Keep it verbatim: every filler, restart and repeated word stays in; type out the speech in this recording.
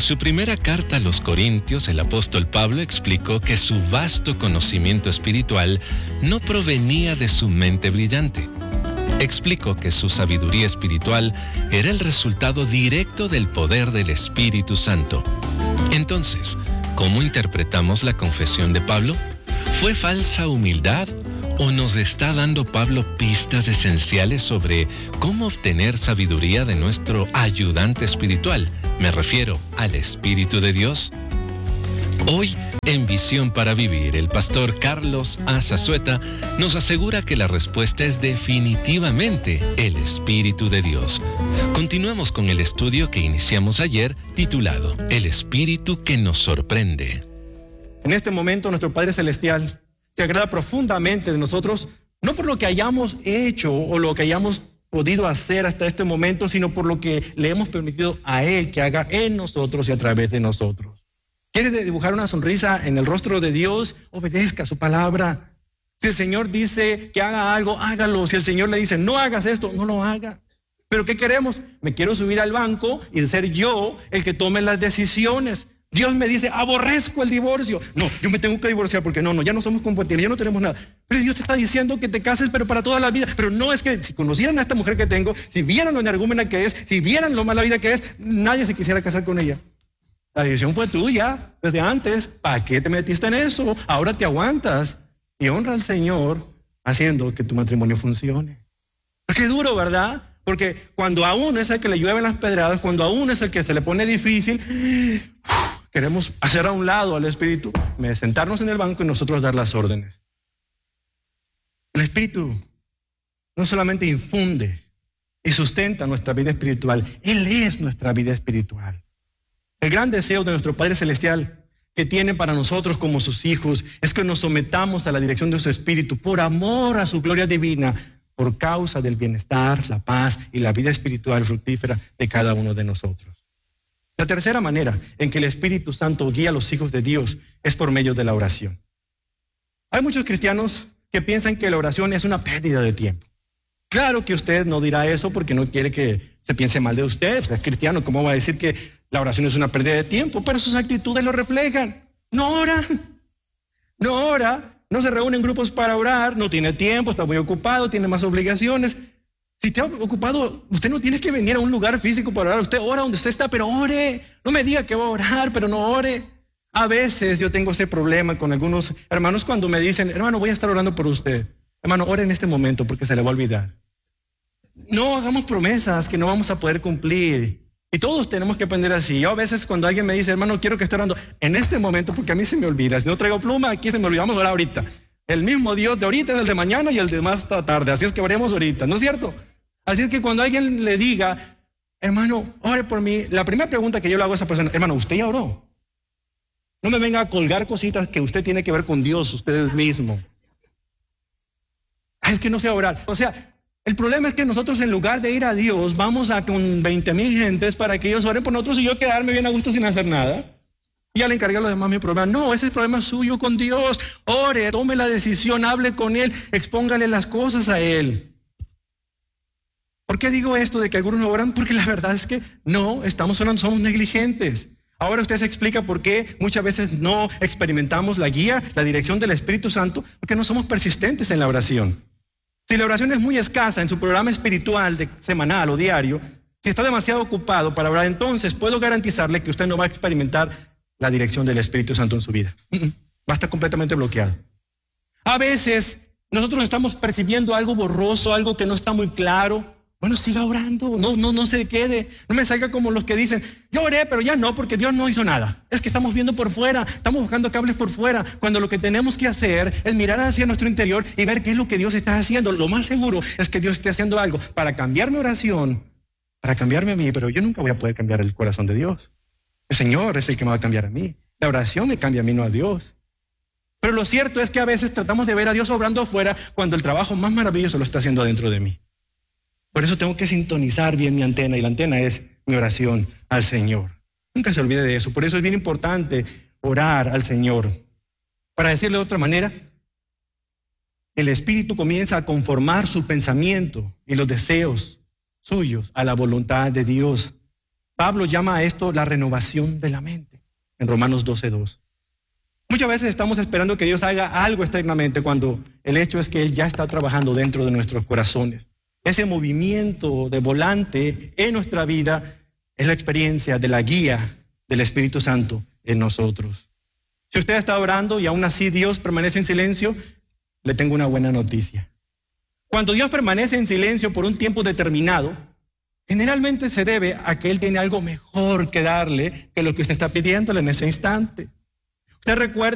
su primera carta a los Corintios, el apóstol Pablo explicó que su vasto conocimiento espiritual no provenía de su mente brillante. Explicó que su sabiduría espiritual era el resultado directo del poder del Espíritu Santo. Entonces, ¿cómo interpretamos la confesión de Pablo? ¿Fue falsa humildad o nos está dando Pablo pistas esenciales sobre cómo obtener sabiduría de nuestro ayudante espiritual? Me refiero al Espíritu de Dios. Hoy, en Visión para Vivir, el pastor Carlos A. Zazueta nos asegura que la respuesta es definitivamente el Espíritu de Dios. Continuamos con el estudio que iniciamos ayer, titulado El Espíritu que nos sorprende. En este momento, nuestro Padre Celestial se agrada profundamente de nosotros, no por lo que hayamos hecho o lo que hayamos podido hacer hasta este momento, sino por lo que le hemos permitido a Él que haga en nosotros y a través de nosotros. ¿Quieres dibujar una sonrisa en el rostro de Dios? Obedezca su palabra. Si el Señor dice que haga algo, hágalo. Si el Señor le dice, no hagas esto, no lo haga. ¿Pero qué queremos? Me quiero subir al banco y ser yo el que tome las decisiones. Dios me dice, aborrezco el divorcio. No, yo me tengo que divorciar porque no, no, ya no somos compatibles, ya no tenemos nada. Pero Dios te está diciendo que te cases, pero para toda la vida. Pero no, es que si conocieran a esta mujer que tengo, si vieran lo energúmena que es, si vieran lo mala vida que es, nadie se quisiera casar con ella. La decisión fue tuya desde antes. ¿Para qué te metiste en eso? Ahora te aguantas y honra al Señor haciendo que tu matrimonio funcione. Pero qué duro, ¿verdad? Porque cuando a uno es el que le llueven las pedradas, cuando a uno es el que se le pone difícil, queremos hacer a un lado al Espíritu, sentarnos en el banco y nosotros dar las órdenes. El Espíritu no solamente infunde y sustenta nuestra vida espiritual, Él es nuestra vida espiritual. El gran deseo de nuestro Padre Celestial que tiene para nosotros como sus hijos es que nos sometamos a la dirección de su Espíritu por amor a su gloria divina, por causa del bienestar, la paz y la vida espiritual fructífera de cada uno de nosotros. La tercera manera en que el Espíritu Santo guía a los hijos de Dios es por medio de la oración. Hay muchos cristianos que piensan que la oración es una pérdida de tiempo. Claro que usted no dirá eso porque no quiere que se piense mal de usted. Es cristiano, ¿cómo va a decir que la oración es una pérdida de tiempo? Pero sus actitudes lo reflejan. No ora, no ora, no se reúne en grupos para orar, no tiene tiempo, está muy ocupado, tiene más obligaciones. Si está ocupado, usted no tiene que venir a un lugar físico para orar. Usted ora donde usted está, pero ore. No me diga que va a orar, pero no ore. A veces yo tengo ese problema con algunos hermanos cuando me dicen, hermano, voy a estar orando por usted. Hermano, ore en este momento porque se le va a olvidar. No hagamos promesas que no vamos a poder cumplir. Y todos tenemos que aprender así. Yo a veces cuando alguien me dice, hermano, quiero que esté orando en este momento porque a mí se me olvida. Si no traigo pluma, aquí se me olvida. Vamos a orar ahorita. El mismo Dios de ahorita es el de mañana y el de más tarde. Así es que oremos ahorita, ¿no es cierto? Así es que cuando alguien le diga, hermano, ore por mí, la primera pregunta que yo le hago a esa persona, hermano, ¿usted ya oró? No me venga a colgar cositas que usted tiene que ver con Dios, usted mismo. Es que no sé orar. O sea, el problema es que nosotros en lugar de ir a Dios, vamos a con veinte mil gentes para que ellos oren por nosotros y yo quedarme bien a gusto sin hacer nada. Y ya le encargué a los demás mi problema. No, ese es el problema suyo con Dios. Ore, tome la decisión, hable con Él, expóngale las cosas a Él. ¿Por qué digo esto de que algunos no oran? Porque la verdad es que no estamos orando, somos negligentes. Ahora usted se explica por qué muchas veces no experimentamos la guía, la dirección del Espíritu Santo, porque no somos persistentes en la oración. Si la oración es muy escasa en su programa espiritual de semanal o diario, si está demasiado ocupado para orar, entonces puedo garantizarle que usted no va a experimentar la dirección del Espíritu Santo en su vida. Va a estar completamente bloqueado. A veces nosotros estamos percibiendo algo borroso, algo que no está muy claro. Bueno, siga orando, no, no, no se quede, no me salga como los que dicen, yo oré, pero ya no, porque Dios no hizo nada. Es que estamos viendo por fuera, estamos buscando cables por fuera, cuando lo que tenemos que hacer es mirar hacia nuestro interior y ver qué es lo que Dios está haciendo. Lo más seguro es que Dios esté haciendo algo para cambiar mi oración, para cambiarme a mí, pero yo nunca voy a poder cambiar el corazón de Dios. El Señor es el que me va a cambiar a mí. La oración me cambia a mí, no a Dios. Pero lo cierto es que a veces tratamos de ver a Dios obrando afuera cuando el trabajo más maravilloso lo está haciendo dentro de mí. Por eso tengo que sintonizar bien mi antena, y la antena es mi oración al Señor. Nunca se olvide de eso. Por eso es bien importante orar al Señor. Para decirlo de otra manera, el Espíritu comienza a conformar su pensamiento y los deseos suyos a la voluntad de Dios. Pablo llama a esto la renovación de la mente, en Romanos doce dos. Muchas veces estamos esperando que Dios haga algo externamente cuando el hecho es que Él ya está trabajando dentro de nuestros corazones. Ese movimiento de volante en nuestra vida es la experiencia de la guía del Espíritu Santo en nosotros. Si usted está orando y aún así Dios permanece en silencio, le tengo una buena noticia. Cuando Dios permanece en silencio por un tiempo determinado, generalmente se debe a que Él tiene algo mejor que darle que lo que usted está pidiéndole en ese instante. Usted recuerda